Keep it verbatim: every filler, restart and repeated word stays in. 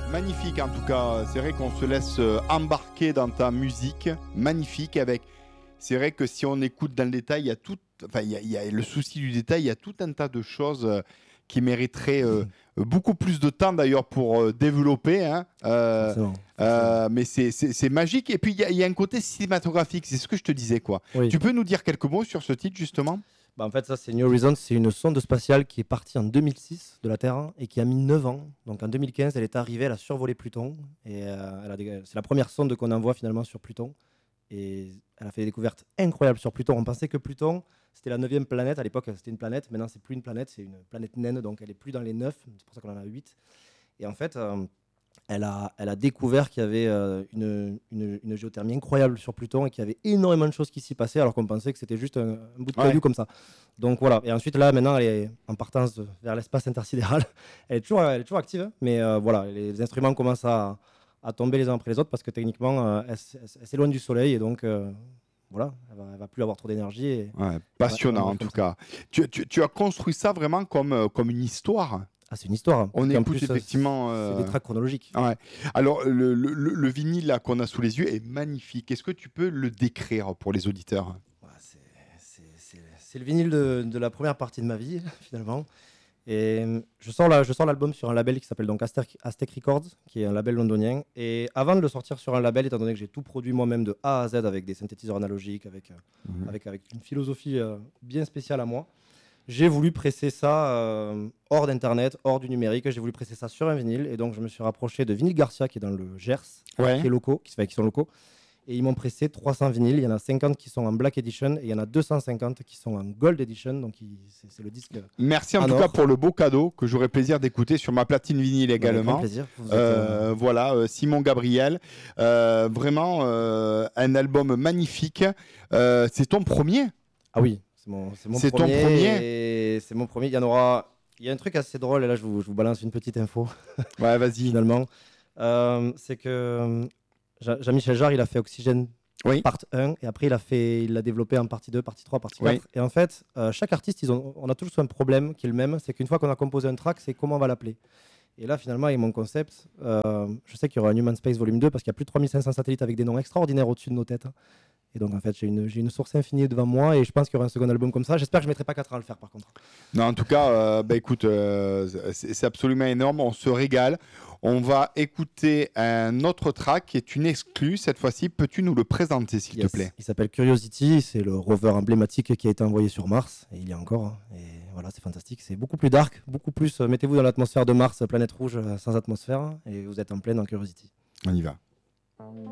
Magnifique en tout cas, c'est vrai qu'on se laisse euh, embarquer dans ta musique, magnifique avec... C'est vrai que si on écoute dans le détail, il y a tout, enfin il y a, il y a le souci du détail, il y a tout un tas de choses euh, qui mériteraient euh, beaucoup plus de temps d'ailleurs pour euh, développer, hein, euh, Forcément, euh, forcément. mais c'est, c'est, c'est magique. Et puis il y, a- il y a un côté cinématographique, c'est ce que je te disais quoi. Oui. Tu peux nous dire quelques mots sur ce titre justement? Bah, en fait, ça, c'est New Horizons. C'est une sonde spatiale qui est partie en deux mille six de la Terre et qui a mis neuf ans. Donc en deux mille quinze, elle est arrivée, elle a survolé Pluton. Et euh, elle a dé- c'est la première sonde qu'on envoie finalement sur Pluton. Et elle a fait des découvertes incroyables sur Pluton. On pensait que Pluton, c'était la neuvième planète. À l'époque, c'était une planète. Maintenant, c'est plus une planète, c'est une planète naine. Donc elle est plus dans les neuf. C'est pour ça qu'on en a huit. Et en fait, euh, elle a, elle a découvert qu'il y avait euh, une, une- une géothermie incroyable sur Pluton et qu'il y avait énormément de choses qui s'y passaient alors qu'on pensait que c'était juste un, un bout de Ouais. caillou comme ça. Donc voilà. Et ensuite, là, maintenant, elle est en partance de- vers l'espace intersidéral. Elle est toujours, elle est toujours active, hein, mais euh, voilà, les instruments commencent à, à tomber les uns après les autres parce que techniquement, euh, elle, s- elle s- elle s'éloigne du Soleil et donc euh, voilà, elle va, elle va plus avoir trop d'énergie. Et Ouais, elle va- elle va passionnant en mourir tout comme ça. cas. Tu, tu- tu as construit ça vraiment comme, euh, comme une histoire. Ah, c'est une histoire. On Et en écoute plus, euh, effectivement. c'est des euh, tracks chronologiques. Ouais. Alors, le, le- le- le vinyle là qu'on a sous les yeux est magnifique. Est-ce que tu peux le décrire pour les auditeurs? Ouais, c'est c'est- c'est- c'est le vinyle de, de la première partie de ma vie, finalement. Et euh, je sors, la- je sors l'album sur un label qui s'appelle donc Aztec, Aztec Records, qui est un label londonien. Et avant de le sortir sur un label, étant donné que j'ai tout produit moi-même de A à Z avec des synthétiseurs analogiques, avec, euh, Mhm. avec, avec une philosophie euh, bien spéciale à moi, j'ai voulu presser ça euh, hors d'Internet, hors du numérique. J'ai voulu presser ça sur un vinyle. Et donc, je me suis rapproché de Vinyl Garcia, qui est dans le Gers, Ouais. qui est locaux, qui, enfin, qui sont locaux. Et ils m'ont pressé trois cents vinyles. Il y en a cinquante qui sont en Black Edition et il y en a deux cent cinquante qui sont en Gold Edition. Donc il- c'est c'est le disque Merci en en tout cas or. pour le beau cadeau que j'aurai plaisir d'écouter sur ma platine vinyle Avec grand également. plaisir. Vous êtes, Euh, euh, voilà, euh, Simon Gabriel. Euh, vraiment euh, un album magnifique. Euh, c'est ton premier? Ah oui, c'est mon, c'est mon C'est ton premier. premier? Et c'est mon premier. Il y en aura. Il y a un truc assez drôle. Et là, je vous, je vous balance une petite info Ouais, vas-y. finalement. Euh, c'est que euh, Jean- Jean-Michel Jarre, il a fait Oxygène Oui. part un et après il a fait il l'a développé en partie deux, partie trois, partie Oui. quatre. Et en fait, euh, chaque artiste, ils ont, on a tous un problème qui est le même, c'est qu'une fois qu'on a composé un track, c'est comment on va l'appeler. Et là, finalement, avec mon concept, euh, je sais qu'il y aura un Human Space Volume deux parce qu'il y a plus de trois mille cinq cents satellites avec des noms extraordinaires au-dessus de nos têtes. Et donc, en fait, j'ai une, j'ai une source infinie devant moi et je pense qu'il y aura un second album comme ça. J'espère que je ne mettrai pas quatre ans à le faire, par contre. Non, en tout cas, euh, bah, écoute, euh, c'est c'est absolument énorme. On se régale. On va écouter un autre track qui est une exclue. Cette fois-ci, peux-tu nous le présenter, s'il Yes. te plaît? Il s'appelle Curiosity, c'est le rover emblématique qui a été envoyé sur Mars, et il y a encore. hein. Et voilà, c'est fantastique. C'est beaucoup plus dark, beaucoup plus. euh, mettez-vous dans l'atmosphère de Mars, planète rouge euh, sans atmosphère, et vous êtes en pleine dans Curiosity. On y va.